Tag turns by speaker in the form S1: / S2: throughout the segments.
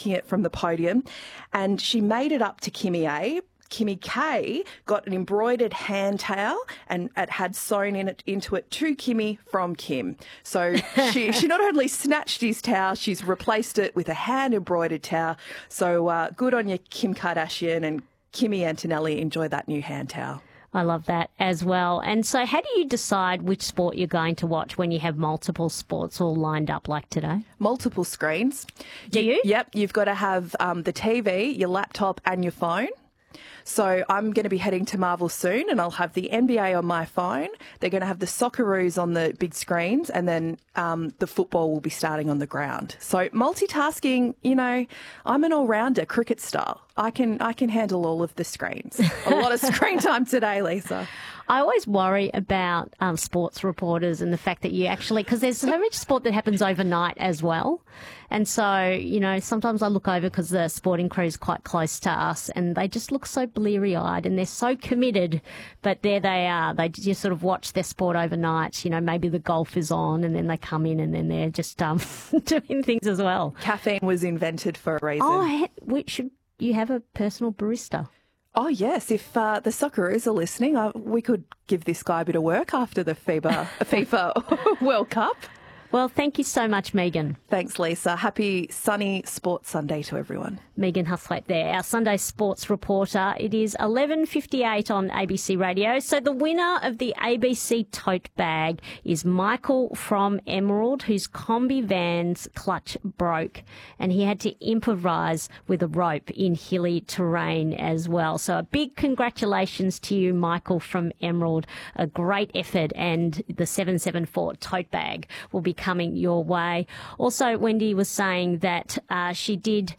S1: taking it from the podium, and she made it up to Kimmy A. Kimmy K got an embroidered hand towel and it had sewn into it to Kimmy from Kim. So she not only snatched his towel, she's replaced it with a hand embroidered towel. So good on you, Kim Kardashian and Kimmy Antonelli. Enjoy that new hand towel.
S2: I love that as well. And so how do you decide which sport you're going to watch when you have multiple sports all lined up like today?
S1: Multiple screens.
S2: Do you?
S1: Yep. You've got to have the TV, your laptop and your phone. So I'm going to be heading to Marvel soon and I'll have the NBA on my phone. They're going to have the Socceroos on the big screens and then the football will be starting on the ground. So multitasking, you know, I'm an all-rounder, cricket style. I can handle all of the screens. A lot of screen time today, Lisa.
S2: I always worry about sports reporters and the fact that you actually, because there's so much sport that happens overnight as well. And so, you know, sometimes I look over because the sporting crew is quite close to us and they just look so bleary-eyed and they're so committed. But there they are. They just sort of watch their sport overnight. You know, maybe the golf is on and then they come in and then they're just doing things as well.
S1: Caffeine was invented for a reason.
S2: Oh, should you have a personal barista?
S1: Oh, yes. If the Socceroos are listening, we could give this guy a bit of work after the FIFA World Cup.
S2: Well, thank you so much, Megan.
S1: Thanks, Lisa. Happy sunny Sports Sunday to everyone.
S2: Megan Hustlett there, our Sunday sports reporter. It is 11:58 on ABC Radio. So the winner of the ABC tote bag is Michael from Emerald, whose Combi van's clutch broke and he had to improvise with a rope in hilly terrain as well. So a big congratulations to you, Michael from Emerald. A great effort, and the 774 tote bag will be coming your way. Also, Wendy was saying that she did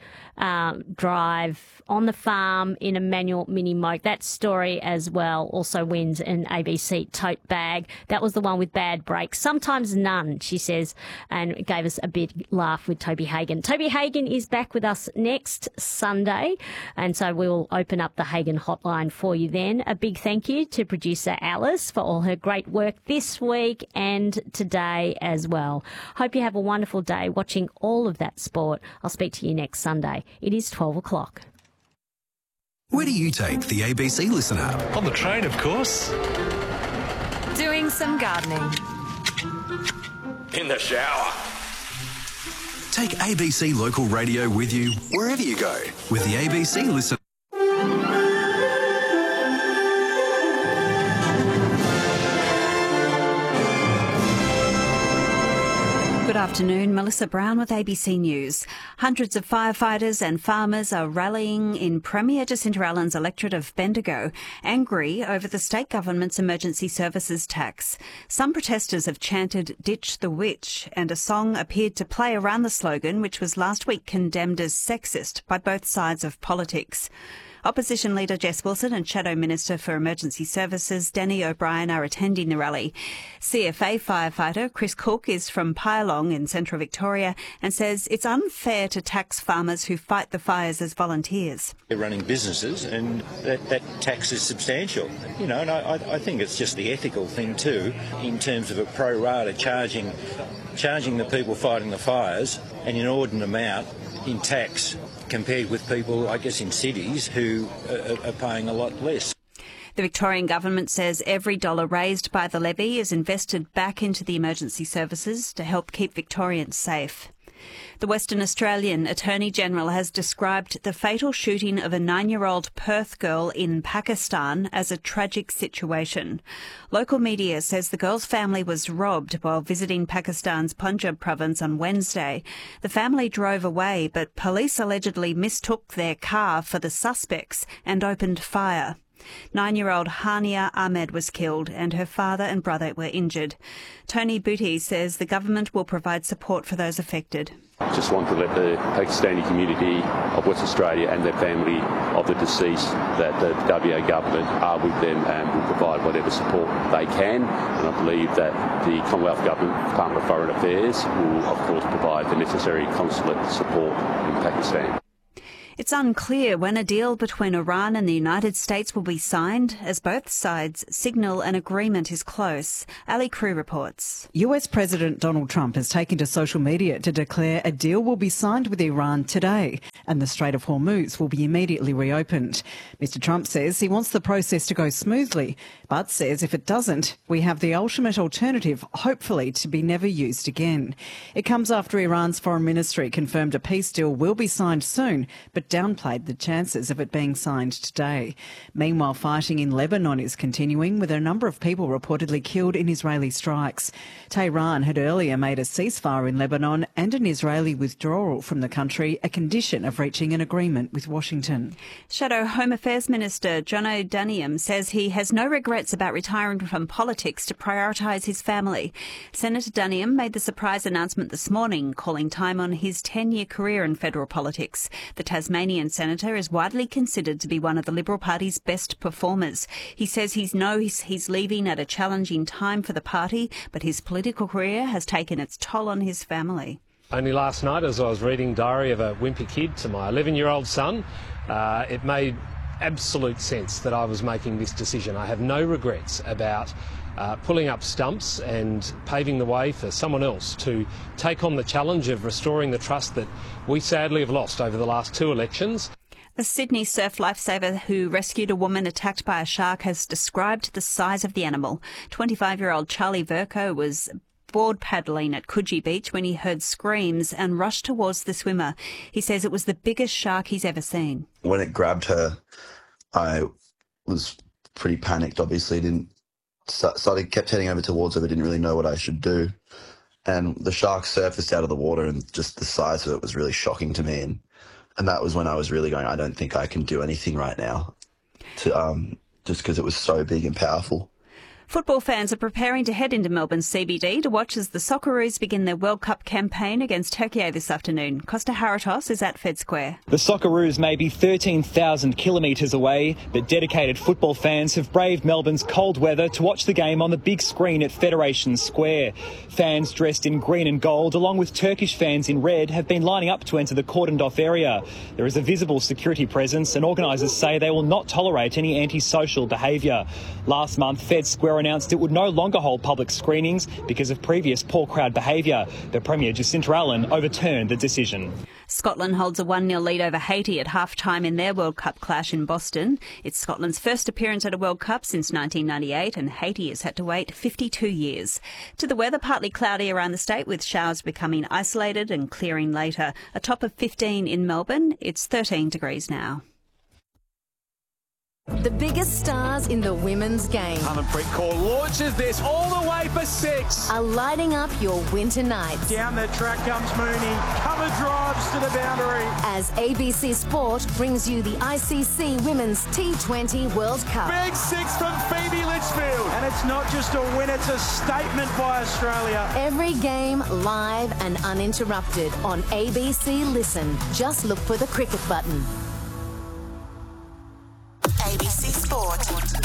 S2: drive on the farm in a manual mini moke. That story as well also wins an ABC tote bag. That was the one with bad brakes, sometimes none, she says, and it gave us a big laugh with Toby Hagan. Toby Hagan is back with us next Sunday, and so we'll open up the Hagan hotline for you then. A big thank you to producer Alice for all her great work this week and today as well. Hope you have a wonderful day watching all of that sport. I'll speak to you next Sunday. It is 12 o'clock.
S3: Where do you take the ABC Listen app?
S4: On the train, of course.
S5: Doing some gardening.
S4: In the shower.
S3: Take ABC Local Radio with you wherever you go with the ABC Listen.
S6: Good afternoon, Melissa Brown with ABC News. Hundreds of firefighters and farmers are rallying in Premier Jacinta Allen's electorate of Bendigo, angry over the state government's emergency services tax. Some protesters have chanted "Ditch the Witch," and a song appeared to play around the slogan, which was last week condemned as sexist by both sides of politics. Opposition leader Jess Wilson and Shadow Minister for Emergency Services Danny O'Brien are attending the rally. CFA firefighter Chris Cook is from Pylong in central Victoria and says it's unfair to tax farmers who fight the fires as volunteers.
S7: They're running businesses and that tax is substantial, you know, and I think it's just the ethical thing too, in terms of a pro rata charging the people fighting the fires an inordinate amount in tax compared with people, I guess, in cities who are paying a lot less.
S6: The Victorian government says every dollar raised by the levy is invested back into the emergency services to help keep Victorians safe. The Western Australian Attorney-General has described the fatal shooting of a 9-year-old Perth girl in Pakistan as a tragic situation. Local media says the girl's family was robbed while visiting Pakistan's Punjab province on Wednesday. The family drove away, but police allegedly mistook their car for the suspects and opened fire. 9-year-old Hania Ahmed was killed and her father and brother were injured. Tony Booty says the government will provide support for those affected.
S8: I just want to let the Pakistani community of West Australia and their family of the deceased that the WA government are with them and will provide whatever support they can. And I believe that the Commonwealth Government, Department of Foreign Affairs, will of course provide the necessary consulate support in Pakistan.
S6: It's unclear when a deal between Iran and the United States will be signed, as both sides signal an agreement is close. Ali Crew reports.
S4: US President Donald Trump has taken to social media to declare a deal will be signed with Iran today and the Strait of Hormuz will be immediately reopened. Mr. Trump says he wants the process to go smoothly, but says if it doesn't, we have the ultimate alternative, hopefully to be never used again. It comes after Iran's foreign ministry confirmed a peace deal will be signed soon, but downplayed the chances of it being signed today. Meanwhile, fighting in Lebanon is continuing, with a number of people reportedly killed in Israeli strikes. Tehran had earlier made a ceasefire in Lebanon and an Israeli withdrawal from the country a condition of reaching an agreement with Washington.
S6: Shadow Home Affairs Minister Jono Daniam says he has no regrets about retiring from politics to prioritise his family. Senator Daniam made the surprise announcement this morning, calling time on his 10-year career in federal politics. The Tasmanian senator is widely considered to be one of the Liberal Party's best performers. He says he knows he's leaving at a challenging time for the party, but his political career has taken its toll on his family.
S9: Only last night, as I was reading Diary of a Wimpy Kid to my 11-year-old son, it made absolute sense that I was making this decision. I have no regrets about pulling up stumps and paving the way for someone else to take on the challenge of restoring the trust that we sadly have lost over the last 2 elections.
S6: The Sydney surf lifesaver who rescued a woman attacked by a shark has described the size of the animal. 25-year-old Charlie Verco was board paddling at Coogee Beach when he heard screams and rushed towards the swimmer. He says it was the biggest shark he's ever seen.
S10: When it grabbed her, I was pretty panicked, obviously. Kept heading over towards her, but didn't really know what I should do. And the shark surfaced out of the water, and just the size of it was really shocking to me. And that was when I was really going, I don't think I can do anything right now, just because it was so big and powerful.
S6: Football fans are preparing to head into Melbourne CBD to watch as the Socceroos begin their World Cup campaign against Turkey this afternoon. Costa Haratos is at Fed Square.
S11: The Socceroos may be 13,000 kilometres away, but dedicated football fans have braved Melbourne's cold weather to watch the game on the big screen at Federation Square. Fans dressed in green and gold, along with Turkish fans in red, have been lining up to enter the cordoned-off area. There is a visible security presence, and organisers say they will not tolerate any antisocial behaviour. Last month, Fed Square announced it would no longer hold public screenings because of previous poor crowd behaviour. The Premier Jacinta Allen overturned the decision.
S6: Scotland holds a 1-0 lead over Haiti at half-time in their World Cup clash in Boston. It's Scotland's first appearance at a World Cup since 1998, and Haiti has had to wait 52 years. To the weather, partly cloudy around the state, with showers becoming isolated and clearing later. A top of 15 in Melbourne. It's 13 degrees now.
S12: The biggest stars in the women's game.
S13: Harmanpreet Kaur launches this all the way for 6.
S12: Are lighting up your winter nights.
S13: Down the track comes Mooney. Cover drives to the boundary.
S12: As ABC Sport brings you the ICC Women's T20 World Cup.
S13: Big 6 from Phoebe Litchfield. And it's not just a win, it's a statement by Australia.
S12: Every game live and uninterrupted on ABC Listen. Just look for the cricket button.
S14: ABC Sport.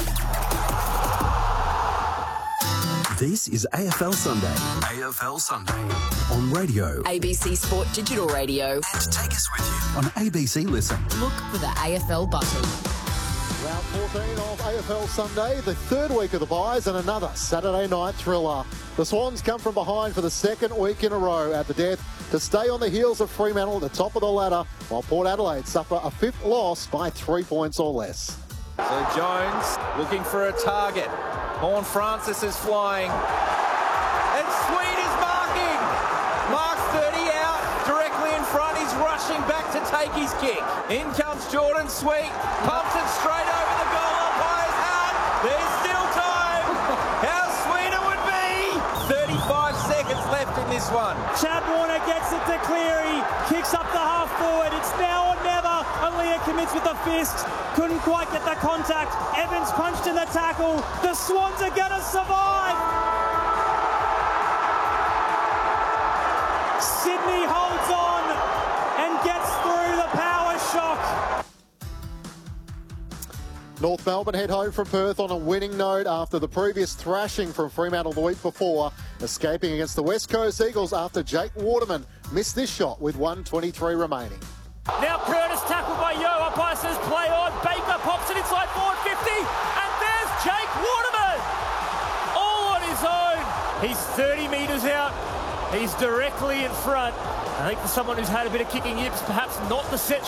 S3: This is AFL Sunday. AFL Sunday. On radio.
S14: ABC Sport Digital Radio.
S3: And take us with you on ABC Listen.
S14: Look for the AFL button.
S15: Round 14 of AFL Sunday, the third week of the buys and another Saturday night thriller. The Swans come from behind for the second week in a row at the Death to stay on the heels of Fremantle at the top of the ladder, while Port Adelaide suffer a 5th loss by 3 points or less.
S16: So Jones looking for a target. Horne-Francis is flying. And Sweet is marking. Marks 30 out, directly in front. He's rushing back to take his kick. In comes Jordan Sweet. Pumps it straight over the goal. Umpire's hat. There's still time. How sweet it would be. 35 seconds left in this one.
S17: Chad Warner gets it to Cleary. Kicks up the half forward. It's now or never. Aaliyah commits with a fist. Couldn't quite get the contact. Evans punched in the tackle. The Swans are going to survive. Sydney holds on and gets through the power shock.
S15: North Melbourne head home from Perth on a winning note after the previous thrashing from Fremantle the week before, escaping against the West Coast Eagles after Jake Waterman missed this shot with 1:23 remaining.
S17: Now Curtis tackled by Yo. Umpire says play on. Baker pops it inside forward 50. And there's Jake Waterman. All on his own. He's 30 metres out. He's directly in front. I think for someone who's had a bit of kicking yips, perhaps not the set